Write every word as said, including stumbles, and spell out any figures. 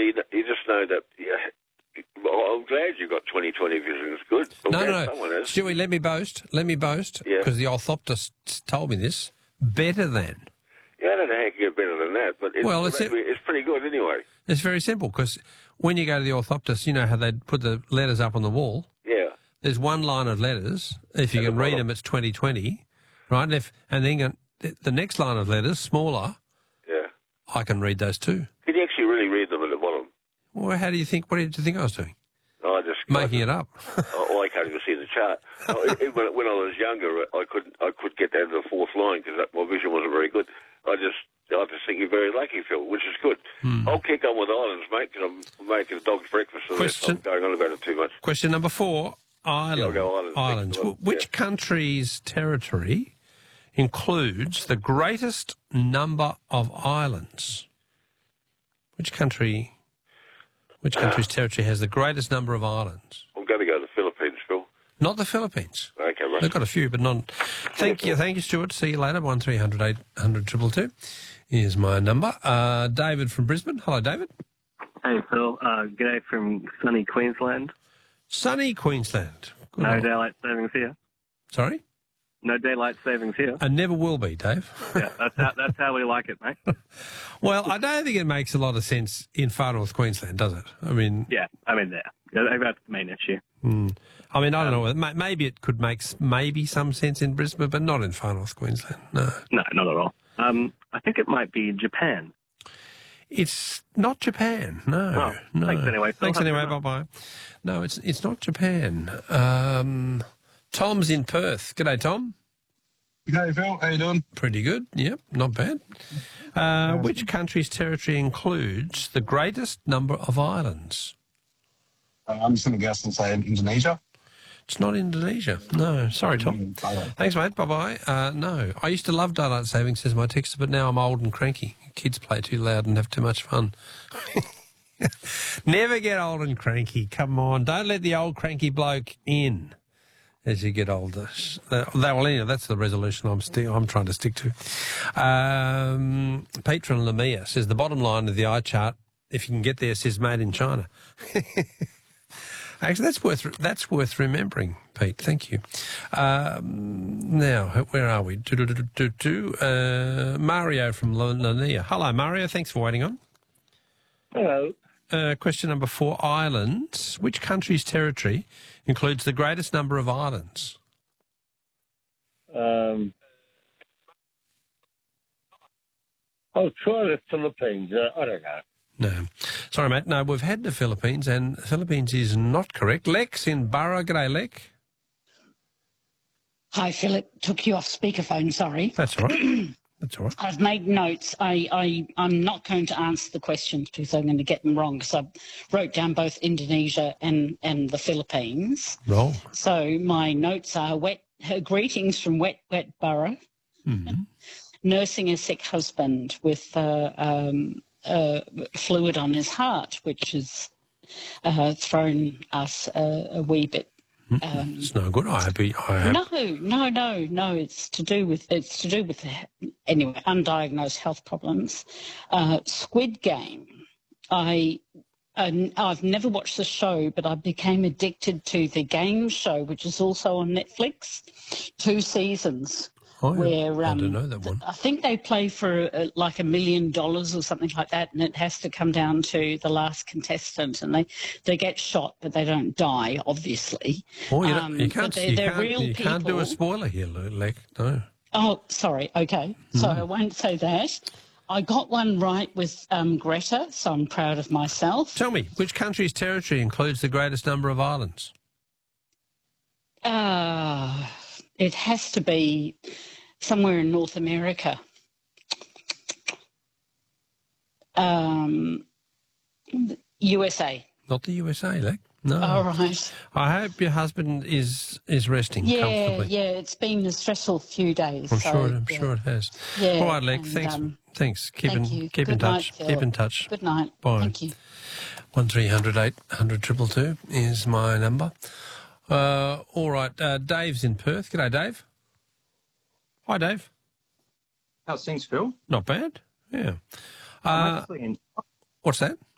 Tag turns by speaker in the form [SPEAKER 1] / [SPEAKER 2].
[SPEAKER 1] you, you just know that. Yeah, well, I'm glad you got twenty twenty vision. It's good. I'm
[SPEAKER 2] No,
[SPEAKER 1] glad
[SPEAKER 2] no,
[SPEAKER 1] someone
[SPEAKER 2] no.
[SPEAKER 1] has.
[SPEAKER 2] Stewie, let me boast. Let me boast.
[SPEAKER 1] Yeah.
[SPEAKER 2] Because the orthoptist told me this. Better than.
[SPEAKER 1] Yeah, I don't know how you can get better than that, but it's,
[SPEAKER 2] Well, it's,
[SPEAKER 1] it's, it's pretty good anyway.
[SPEAKER 2] It's very simple because when you go to the orthoptist, you know how they put the letters up on the wall.
[SPEAKER 1] Yeah.
[SPEAKER 2] There's one line of letters. If you
[SPEAKER 1] At
[SPEAKER 2] can
[SPEAKER 1] the
[SPEAKER 2] read
[SPEAKER 1] bottom.
[SPEAKER 2] them, it's twenty twenty, right? And, if, and then you- the next line of letters, smaller,
[SPEAKER 1] Yeah.
[SPEAKER 2] I can read those too.
[SPEAKER 1] Can you actually really read them at the bottom?
[SPEAKER 2] Well, how do you think? What did you think I was doing?
[SPEAKER 1] No, I just
[SPEAKER 2] Making
[SPEAKER 1] I
[SPEAKER 2] it up.
[SPEAKER 1] Oh, I can't even see the chart. Oh, it- when, when I was younger, I couldn't. I could get down to the fourth line because my vision wasn't very good. I just, I just think you're very lucky, Phil, which is good.
[SPEAKER 2] Hmm.
[SPEAKER 1] I'll kick on with islands, mate, because I'm making a dog's breakfast, so that's
[SPEAKER 2] Question-
[SPEAKER 1] not going on about it too much.
[SPEAKER 2] Question number four, Ireland.
[SPEAKER 1] Yeah, I'll go islands.
[SPEAKER 2] Islands.
[SPEAKER 1] Next one.
[SPEAKER 2] Which
[SPEAKER 1] Yeah.
[SPEAKER 2] country's territory includes the greatest number of islands? Which country? Which country's territory has the greatest number of islands?
[SPEAKER 1] I'm going to go to the Philippines, Phil.
[SPEAKER 2] Not the Philippines.
[SPEAKER 1] Okay, right.
[SPEAKER 2] They've got a few, but not. Thank you, thank you, Stuart. See you later. One three hundred eight hundred two two is my number. Uh, David from Brisbane. Hello, David.
[SPEAKER 3] Hey, Phil. Uh, g'day from sunny Queensland.
[SPEAKER 2] Sunny Queensland. Good
[SPEAKER 3] No
[SPEAKER 2] old-
[SPEAKER 3] daylight savings here.
[SPEAKER 2] Sorry,
[SPEAKER 3] No daylight savings here.
[SPEAKER 2] and never will be, Dave.
[SPEAKER 3] Yeah, that's how, that's how we like it, mate.
[SPEAKER 2] Well, I don't think it makes a lot of sense in far north Queensland, does it? I mean,
[SPEAKER 3] Yeah, I mean, there. Yeah, that's the main issue.
[SPEAKER 2] mm, I mean, I don't know. whether- may- Maybe it could make s- maybe some sense in Brisbane, but not in far north Queensland. No,
[SPEAKER 3] No, not at all. Um, I think it might be Japan.
[SPEAKER 2] it's not Japan. No,
[SPEAKER 3] Well,
[SPEAKER 2] no.
[SPEAKER 3] thanks anyway, Phil.
[SPEAKER 2] Thanks
[SPEAKER 3] Have a
[SPEAKER 2] anyway.
[SPEAKER 3] good
[SPEAKER 2] Bye
[SPEAKER 3] night.
[SPEAKER 2] bye. No, it's it's not Japan. Um, Tom's in Perth. G'day, Tom.
[SPEAKER 4] Hey Phil, how you doing?
[SPEAKER 2] Pretty good. Yep, not bad. Uh, which country's territory includes the greatest number of islands?
[SPEAKER 4] Uh, I'm just going to guess and say Indonesia.
[SPEAKER 2] It's not Indonesia. No, sorry, Tom.
[SPEAKER 4] Mm, bye-bye.
[SPEAKER 2] Thanks, mate. Bye-bye. Uh, no, I used to love daylight savings, says my texter, but now I'm old and cranky. Kids play too loud and have too much fun. Never get old and cranky. Come on. Don't let the old cranky bloke in as you get older. Uh, that, well, anyway, that's the resolution I'm sti- I'm trying to stick to. Um, Patron Lamia says the bottom line of the eye chart, if you can get there, says made in China. Actually, that's worth that's worth remembering, Pete. Thank you. Um, now, where are we? Do, do, do, do, do. Uh, Mario from Lania. Hello, Mario. Thanks for waiting on.
[SPEAKER 5] Hello.
[SPEAKER 2] Uh, question number four, islands. Which country's territory includes the greatest number of islands?
[SPEAKER 5] Um, I'll try the Philippines. Uh, I don't know.
[SPEAKER 2] No. Sorry, mate. No, we've had the Philippines, and the Philippines is not correct. Lex in Burra. G'day, Lex.
[SPEAKER 6] Hi, Philip. Took you off speakerphone, sorry.
[SPEAKER 2] That's all right. That's all right.
[SPEAKER 6] I've made notes. I, I, I'm not going to answer the questions because I'm going to get them wrong because I wrote down both Indonesia and, and the Philippines.
[SPEAKER 2] Roll.
[SPEAKER 6] So my notes are wet. Her greetings from Wet Wet Borough,
[SPEAKER 2] Mm-hmm.
[SPEAKER 6] nursing a sick husband with uh, um, uh, fluid on his heart, which has uh, thrown us a, a wee bit. Um,
[SPEAKER 2] It's no good. I hope. he- I hope.
[SPEAKER 6] No, no, no, no. It's to do with it's to do with anyway undiagnosed health problems. Uh, Squid Game. I uh, I've never watched the show, but I became addicted to the game show, which is also on Netflix. Two seasons.
[SPEAKER 2] Oh, yeah.
[SPEAKER 6] Where
[SPEAKER 2] I
[SPEAKER 6] um,
[SPEAKER 2] don't know that one.
[SPEAKER 6] I think they play for uh, like a million dollars or something like that, and it has to come down to the last contestant, and they, they get shot, but they don't die, obviously.
[SPEAKER 2] Oh, you,
[SPEAKER 6] Um,
[SPEAKER 2] don't, you
[SPEAKER 6] but
[SPEAKER 2] can't.
[SPEAKER 6] they're,
[SPEAKER 2] you
[SPEAKER 6] they're
[SPEAKER 2] can't,
[SPEAKER 6] real
[SPEAKER 2] you
[SPEAKER 6] people.
[SPEAKER 2] can't do a spoiler here, Lex. No.
[SPEAKER 6] Oh, sorry. Okay, so
[SPEAKER 2] Mm.
[SPEAKER 6] I won't say that. I got one right with um, Greta, so I'm proud of myself.
[SPEAKER 2] Tell me, which country's territory includes the greatest number of islands?
[SPEAKER 6] Uh, it has to be somewhere in North America. Um, U S A.
[SPEAKER 2] Not the U S A, Lex. No.
[SPEAKER 6] All right.
[SPEAKER 2] I hope your husband is is resting
[SPEAKER 6] Yeah,
[SPEAKER 2] comfortably.
[SPEAKER 6] yeah. It's been a stressful few days.
[SPEAKER 2] I'm
[SPEAKER 6] so,
[SPEAKER 2] sure. I'm
[SPEAKER 6] yeah.
[SPEAKER 2] sure it has.
[SPEAKER 6] Yeah,
[SPEAKER 2] All right, Lex.
[SPEAKER 6] and,
[SPEAKER 2] Thanks.
[SPEAKER 6] um,
[SPEAKER 2] thanks. Keep
[SPEAKER 6] thank
[SPEAKER 2] in
[SPEAKER 6] you.
[SPEAKER 2] keep in
[SPEAKER 6] Good night,
[SPEAKER 2] touch.
[SPEAKER 6] Phil.
[SPEAKER 2] keep in touch.
[SPEAKER 6] Good night.
[SPEAKER 2] Bye.
[SPEAKER 6] Thank you.
[SPEAKER 2] One three hundred eight hundred triple two is my number. Uh, all right. Uh, Dave's in Perth. G'day, Dave. Hi, Dave.
[SPEAKER 7] How's things, Phil?
[SPEAKER 2] Not bad. Yeah.
[SPEAKER 7] I'm
[SPEAKER 2] Uh,
[SPEAKER 7] actually in.
[SPEAKER 2] what's that?